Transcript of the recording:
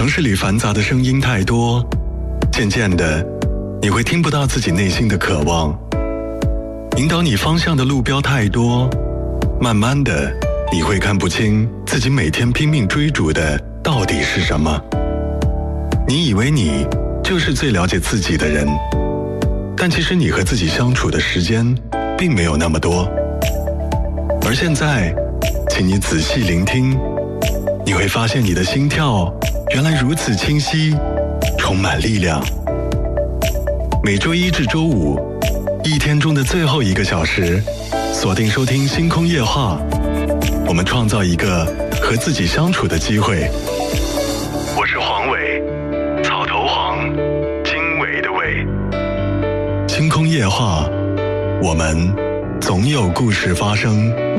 城市里繁杂的声音太多，渐渐的，你会听不到自己内心的渴望。引导你方向的路标太多，慢慢的，你会看不清自己每天拼命追逐的到底是什么。你以为你就是最了解自己的人，但其实你和自己相处的时间并没有那么多。而现在，请你仔细聆听，你会发现你的心跳原来如此清晰，充满力量。每周一至周五，一天中的最后1个小时，锁定收听星空夜话，我们创造一个和自己相处的机会。我是黄伟，草头黄，经纬的纬。星空夜话，我们总有故事发生。